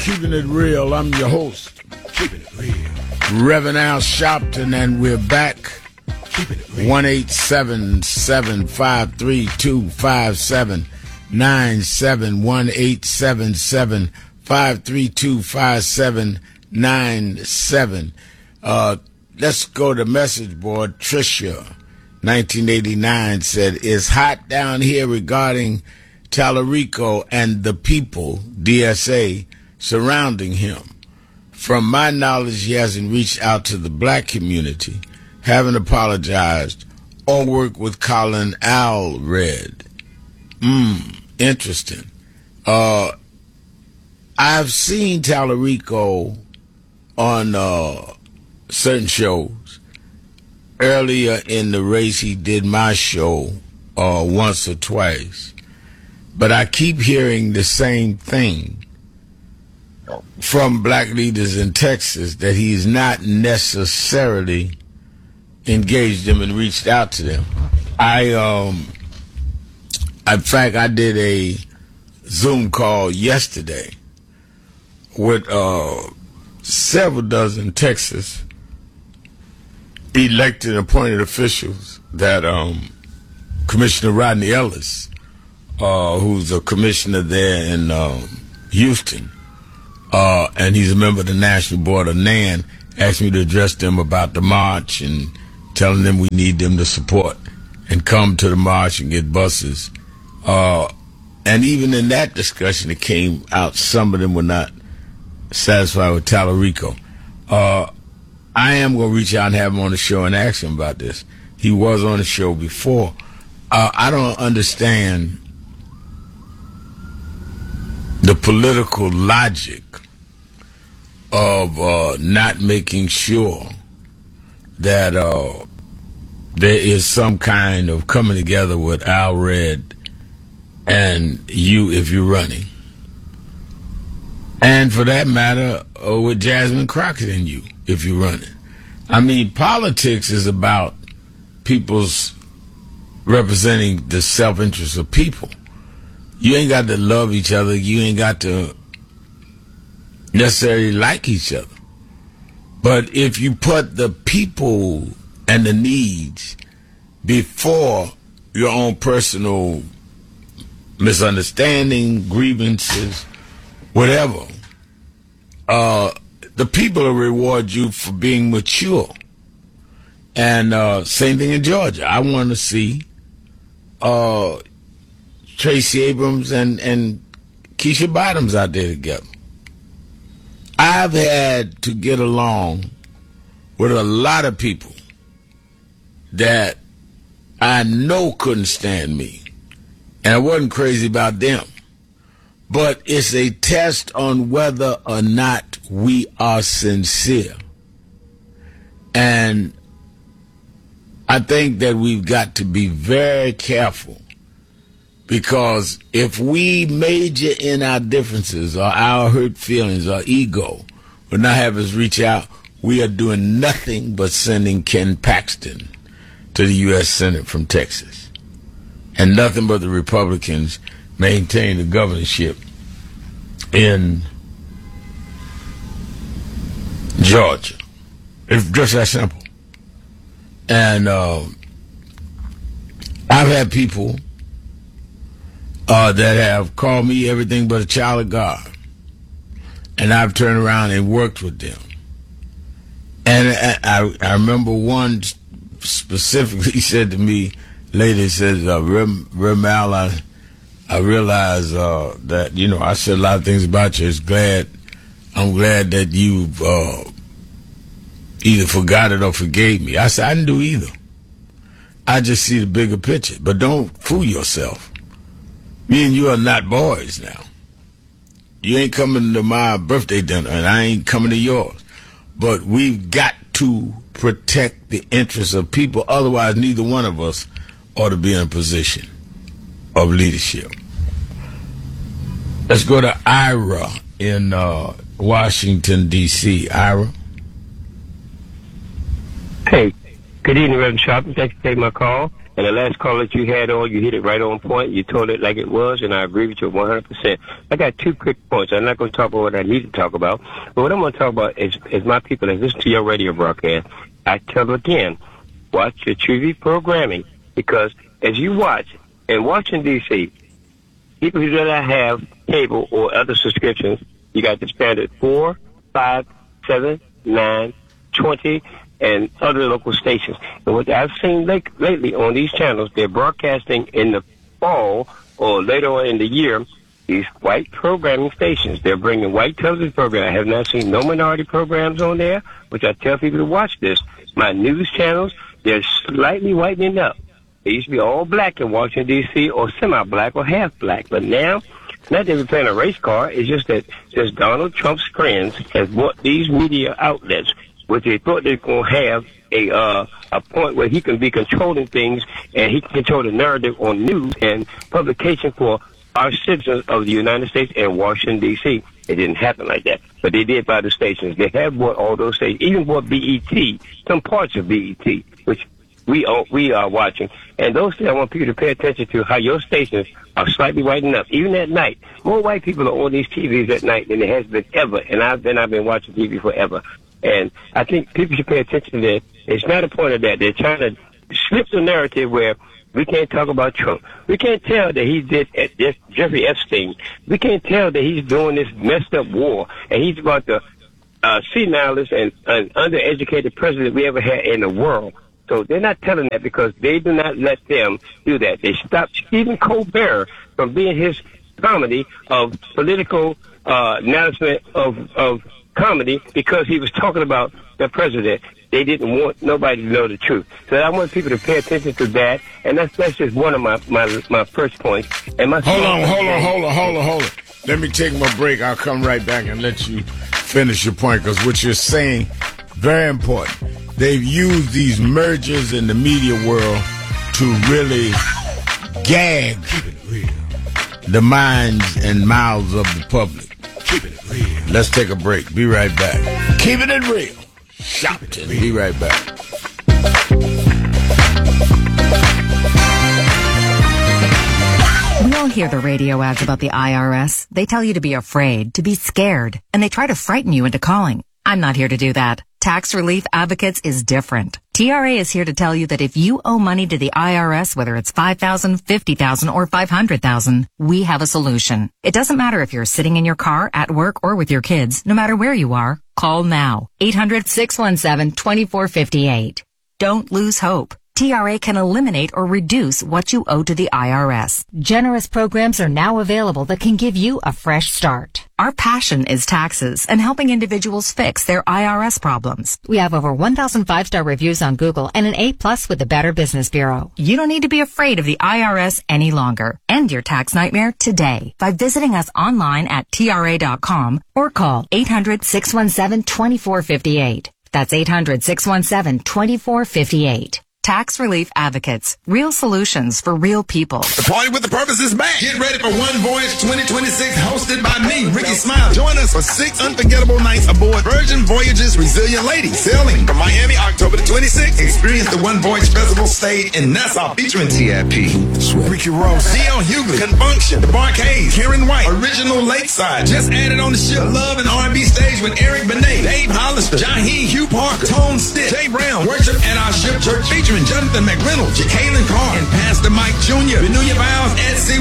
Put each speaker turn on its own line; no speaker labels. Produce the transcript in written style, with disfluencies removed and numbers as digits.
Keeping It Real. I'm your host,
Keeping It Real.
Reverend Al Sharpton, and we're back. 1-877-532-5797. 1-877-532-5797. Let's go to message board. Tricia, 1989, said, "It's hot down here regarding Tallarico and the people, DSA, surrounding him. From my knowledge, he hasn't reached out to the black community, haven't apologized, or worked with Colin Allred." Interesting. I've seen Tallarico on certain shows. Earlier in the race, he did my show once or twice. But I keep hearing the same thing from black leaders in Texas, that he's not necessarily engaged them and reached out to them. In fact, I did a Zoom call yesterday with several dozen Texas elected and appointed officials that Commissioner Rodney Ellis, who's a commissioner there in Houston, and he's a member of the National Board of NAN, asked me to address them about the march and telling them we need them to support and come to the march and get buses. And even in that discussion, it came out some of them were not satisfied with Tallarico. I am going to reach out and have him on the show and ask him about this. He was on the show before. I don't understand the political logic of not making sure that there is some kind of coming together with Allred and you if you're running. And for that matter, with Jasmine Crockett and you if you're running. I mean, politics is about people's representing the self-interest of people. You ain't got to love each other. You ain't got to necessarily like each other. But if you put the people and the needs before your own personal misunderstanding, grievances, whatever, the people will reward you for being mature. And same thing in Georgia. I want to see Tracy Abrams and Keisha Bottoms out there together. I've had to get along with a lot of people that I know couldn't stand me. And I wasn't crazy about them. But it's a test on whether or not we are sincere. And I think that we've got to be very careful, because if we major in our differences or our hurt feelings or ego will not have us reach out, we are doing nothing but sending Ken Paxton to the U.S. Senate from Texas. And nothing but the Republicans maintain the governorship in Georgia. It's just that simple. And I've had people that have called me everything but a child of God. And I've turned around and worked with them. And I remember one specifically said to me, lady says, Rem Al, I realize that, you know, I said a lot of things about you. I'm glad that you've either forgot it or forgave me. I said, I didn't do either. I just see the bigger picture. But don't fool yourself. Me and you are not boys now. You ain't coming to my birthday dinner, and I ain't coming to yours. But we've got to protect the interests of people. Otherwise, neither one of us ought to be in a position of leadership. Let's go to Ira in Washington, D.C. Ira?
Hey, good evening, Reverend Sharpton. Thanks for taking my call.
And the last call that you had on, you hit it right on point. You told it like it was, and I agree with you 100%. I got 2 quick points. I'm not going to talk about what I need to talk about, but what I'm going to talk about is my people that listen to your radio broadcast. I tell them again, watch your TV programming, because as you watch, in Washington, D.C., people who do not have cable or other subscriptions, you got the standard 4, 5, 7, 9, 20, and other local stations. And what I've seen lately on these channels, they're broadcasting in the fall or later on in the year these white programming stations. They're bringing white television programs. I have not seen no minority programs on there, which I tell people to watch this. My news channels, they're slightly whitening up. They used to be all black in Washington, D.C., or semi-black or half-black. But now, not that we're playing a race car, it's just that just Donald Trump's friends have bought these media outlets, which they thought they were going to have a point where he can be controlling things, and he can control the narrative on news and publication for our citizens of the United States and Washington, D.C. It didn't happen like that. But they did buy the stations. They have bought all those stations, even bought BET, some parts of BET, which we are watching. And those things I want people to pay attention to, how your stations are slightly whitening up. Even at night, more white people are on these TVs at night than there has been ever. And I've been watching TV forever. And I think people should pay attention to that. It's not a point of that. They're trying to slip the narrative where we can't talk about Trump. We can't tell that he did Jeffrey Epstein. We can't tell that he's doing this messed up war, and he's about the senilest and undereducated president we ever had in the world. So they're not telling that because they do not let them do that. They stopped Stephen Colbert from being his comedy of political announcement of comedy because he was talking about the president. They didn't want nobody to know the truth. So I want people to pay attention to that, and that's just one of my first points. And my
hold on. Let me take my break. I'll come right back and let you finish your point, because what you're saying, very important. They've used these mergers in the media world to really gag the minds and mouths of the public. Keeping it real. Let's take a break. Be right back. Keeping it real. Shopton. Be right back.
We all hear the radio ads about the IRS. They tell you to be afraid, to be scared, and they try to frighten you into calling. I'm not here to do that. Tax Relief Advocates is different. TRA is here to tell you that if you owe money to the IRS, whether it's $5,000, $50,000, or $500,000, we have a solution. It doesn't matter if you're sitting in your car, at work, or with your kids. No matter where you are, call now. 800-617-2458. Don't lose hope. TRA can eliminate or reduce what you owe to the IRS. Generous programs are now available that can give you a fresh start. Our passion is taxes and helping individuals fix their IRS problems. We have over 1,000 5-star reviews on Google and an A+ with the Better Business Bureau. You don't need to be afraid of the IRS any longer. End your tax nightmare today by visiting us online at TRA.com or call 800-617-2458. That's 800-617-2458. Tax Relief Advocates. Real solutions for real people.
The Party with a Purpose is back. Get ready for One Voyage 2026, hosted by me, Ricky Smile. Join us for 6 unforgettable nights aboard Virgin Voyages Resilient Lady, sailing from Miami October the 26th. Experience the One Voyage Festival stage in Nassau featuring TIP, Ricky Ross, D.L. Hughley, Confunction, The Barcades, Karen White, Original Lakeside. Just added on the ship Love and R&B stage with Eric Benet, Dave Hollister, Jaheim Hugh Parker, Tone Stitt, Jay Brown. Worship at our ship church featuring Jonathan McReynolds, Jacqueline Carr, and Pastor Mike Jr. Renew your vows at Sea